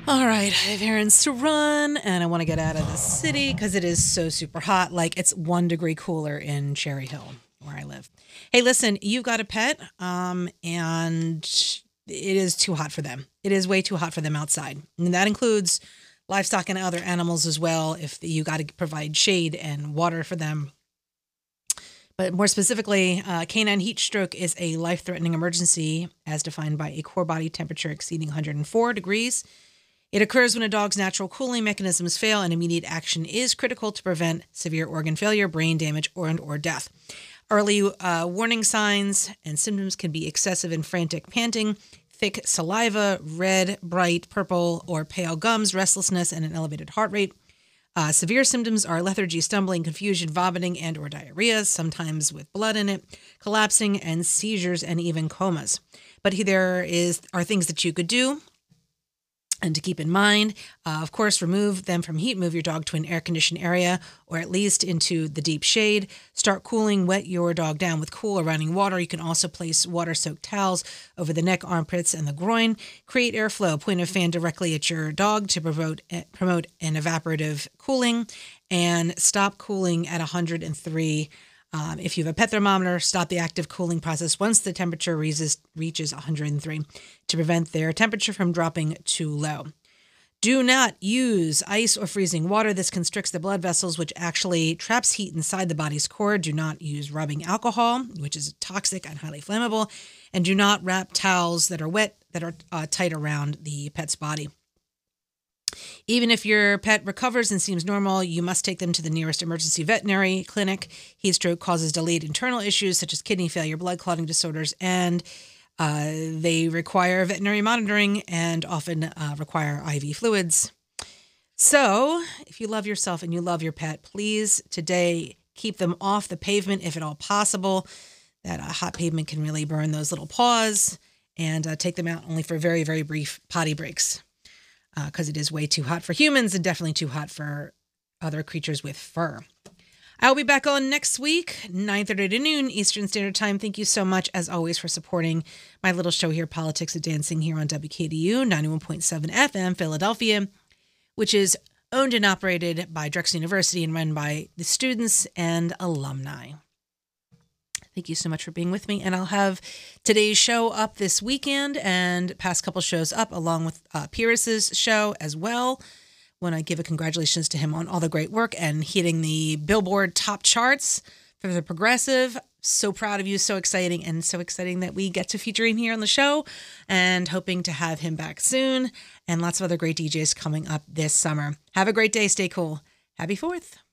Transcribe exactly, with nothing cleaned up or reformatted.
All right, I have errands to run, and I want to get out of the city because it is so super hot. Like it's one degree cooler in Cherry Hill, where I live. Hey, listen, you've got a pet, um, and it is too hot for them. It is way too hot for them outside, and that includes livestock and other animals as well. If you got to provide shade and water for them. But more specifically, uh, canine heat stroke is a life-threatening emergency as defined by a core body temperature exceeding one hundred four degrees. It occurs when a dog's natural cooling mechanisms fail, and immediate action is critical to prevent severe organ failure, brain damage, or, and, or death. Early uh, warning signs and symptoms can be excessive and frantic panting, thick saliva, red, bright, purple, or pale gums, restlessness, and an elevated heart rate. Uh, severe symptoms are lethargy, stumbling, confusion, vomiting, and or diarrhea, sometimes with blood in it, collapsing, and seizures, and even comas. But there is are things that you could do. And to keep in mind, uh, of course, remove them from heat. Move your dog to an air-conditioned area or at least into the deep shade. Start cooling. Wet your dog down with cool or running water. You can also place water-soaked towels over the neck, armpits, and the groin. Create airflow. Point a fan directly at your dog to promote, promote an evaporative cooling. And stop cooling at one hundred three. Um, if you have a pet thermometer, stop the active cooling process once the temperature reaches, reaches one hundred three to prevent their temperature from dropping too low. Do not use ice or freezing water. This constricts the blood vessels, which actually traps heat inside the body's core. Do not use rubbing alcohol, which is toxic and highly flammable. And do not wrap towels that are wet that are uh, tight around the pet's body. Even if your pet recovers and seems normal, you must take them to the nearest emergency veterinary clinic. Heat stroke causes delayed internal issues such as kidney failure, blood clotting disorders, and uh, they require veterinary monitoring and often uh, require I V fluids. So if you love yourself and you love your pet, please today keep them off the pavement if at all possible. That uh, hot pavement can really burn those little paws, and uh, take them out only for very, very brief potty breaks. Because uh, it is way too hot for humans and definitely too hot for other creatures with fur. I'll be back on next week, nine thirty to noon Eastern Standard Time. Thank you so much, as always, for supporting my little show here, Politics of Dancing, here on W K D U ninety-one point seven F M, Philadelphia, which is owned and operated by Drexel University and run by the students and alumni. Thank you so much for being with me. And I'll have today's show up this weekend and past couple shows up along with uh, Pyrrhus's show as well. When I give a congratulations to him on all the great work and hitting the Billboard top charts for the progressive. So proud of you. So exciting. And so exciting that we get to feature him here on the show, and hoping to have him back soon, and lots of other great D Js coming up this summer. Have a great day. Stay cool. Happy fourth.